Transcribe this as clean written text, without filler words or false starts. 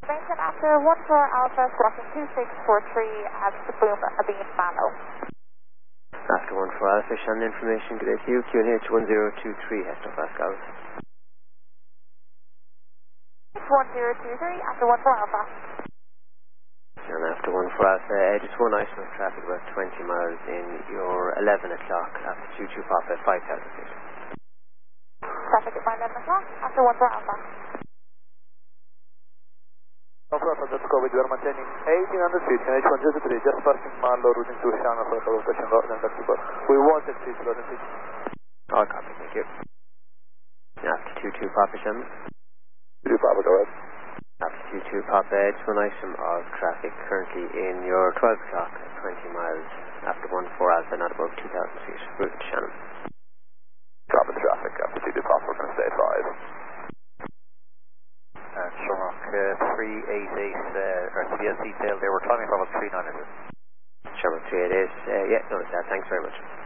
Maintain after 14 Alpha, squawking 2643 at the boom Abeam Mallow. After 14 Alpha, Shannon information, good day to you, QNH 1023, Hector Pascal. 1023 after 14 Alpha. And after 14 Alpha, just one item of traffic about 20 miles in your 11 o'clock after 22 Papa, 5,000 feet. Traffic at my 11 o'clock after 14 Alpha. Alpha, let's go with you are maintaining 1800 feet, QNH 103, just passing Marlow, routing to Shannon for location and taxibar. We want exit, loading feet. All copy, thank you. After 22 Papa, Shannon. 2 Papa, go ahead. After 22 Papa, just one item of traffic currently in your 12 o'clock at 20 miles after 14 Alpha, not above 2,000 feet, route to Shannon. Copy the traffic, after 22 Papa, we're going to stay at 5. Shamrock 388, or CLC tail there, we're climbing from a 390. Shamrock 388, yeah, notice that, thanks very much.